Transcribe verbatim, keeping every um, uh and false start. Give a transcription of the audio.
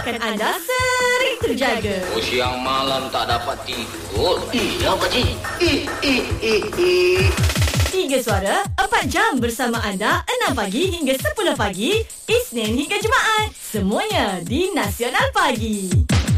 menyebabkan anda sering terjaga. Oh, siang malam tak dapat tidur. Iya, Pakcik. Eh, eh, eh, eh. Tiga Suara, empat jam bersama anda, enam pagi hingga sepuluh pagi, Isnin hingga Jumaat. Semuanya di Nasional Pagi.